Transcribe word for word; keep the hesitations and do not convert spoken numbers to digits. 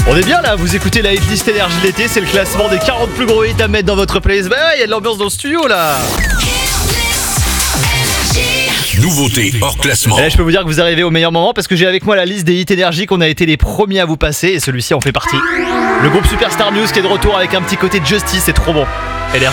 On est bien là, vous écoutez la hitlist énergie de l'été, c'est le classement des quarante plus gros hits à mettre dans votre playlist. Bah ouais, il y a de l'ambiance dans le studio là. Nouveauté hors classement. Et là, je peux vous dire que vous arrivez au meilleur moment parce que j'ai avec moi la liste des hits énergie qu'on a été les premiers à vous passer et celui-ci en fait partie. Le groupe Superstar News qui est de retour avec un petit côté Justice, c'est trop bon. Énergie.